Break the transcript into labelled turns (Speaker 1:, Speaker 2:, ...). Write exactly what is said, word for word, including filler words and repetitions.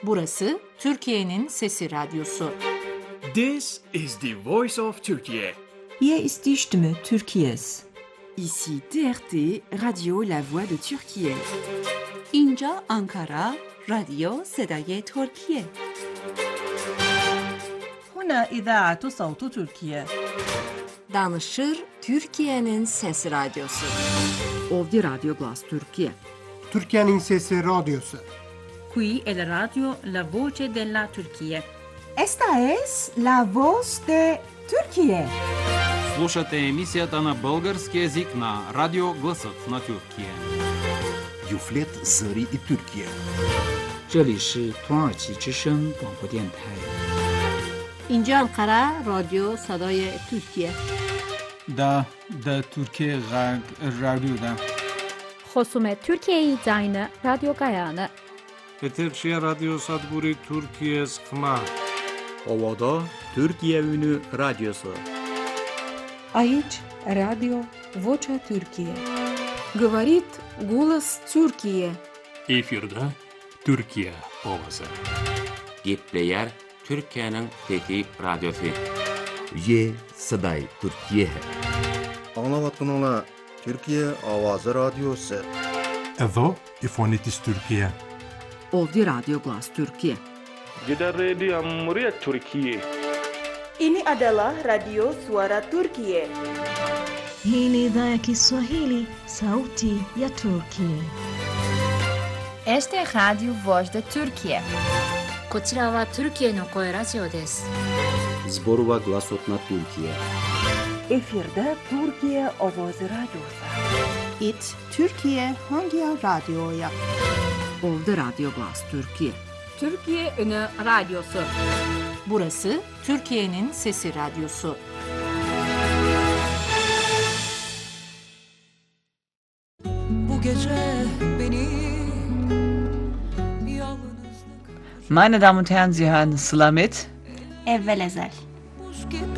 Speaker 1: Burası Türkiye'nin Sesi Radyosu.
Speaker 2: This is the voice of Turkey.
Speaker 3: Hier ist die Stimme Türkiye's.
Speaker 4: Ici T R T, Radio La Voix de Türkiye.
Speaker 5: اینجا آنکارا، رادیو صدای ترکیه.
Speaker 6: هنا إذاعة صوت تركيا.
Speaker 1: Danışır Türkiye'nin Sesi Radyosu.
Speaker 4: Ovdje Radio Glas Türkiye.
Speaker 7: Türkiye'nin Sesi Radyosu.
Speaker 6: Qui è la radio La Voce della Turchia.
Speaker 3: Esta es la voz de Türkiye.
Speaker 8: Слушате емисията на български език на Радио Гласът на Türkiye.
Speaker 9: Юфлет Зари и Türkiye.
Speaker 10: 这里是土耳其之声广播电台。
Speaker 5: اینجا آنکارا، رادیو صدای ترکیه.
Speaker 11: دا دا Türkiye Radyo'da.
Speaker 12: خصوم Türkiye Zayne Radyo Gayane.
Speaker 13: Peterçi Radyo Sadburi Türkiye Skma.
Speaker 14: Ovada Türkiye Ünü Radyosu.
Speaker 15: Aici Radio Vocea Türkiye.
Speaker 16: Говорит голос Türkiye.
Speaker 17: Efirde Türkiye ovası.
Speaker 18: Gepleyer Türkiye'nin Fethi Radyosu.
Speaker 9: Ye Saday Türkiye.
Speaker 19: Anlavatkanala Türkiye Avazı Radyosu.
Speaker 20: Edo İfonitis Türkiye.
Speaker 4: Ovdje Radio Glas Türkiye.
Speaker 21: Gider Radio Amriyet Türkiye.
Speaker 22: Ini adalah Radio Suara Turkiye.
Speaker 23: Hii ni idhaa ya Kiswahili, sauti ya Turkiye.
Speaker 24: Este es Radio Voz de Turkiye.
Speaker 25: こちらはトルキエの声ラジオです。
Speaker 14: Zborova Glasot na Türkiye.
Speaker 22: Efirde Türkiye Avazı Radyosu.
Speaker 5: It Türkiye hangi radyoya?
Speaker 4: Ovdje Radio Glas Türkiye.
Speaker 5: Türkiye Ünü Radyosu.
Speaker 1: Burası Türkiye'nin Sesi Radyosu.
Speaker 6: Bu gece beni
Speaker 26: Meine Damen und Herren, Sie hören Slamit.
Speaker 27: Evvel ezel.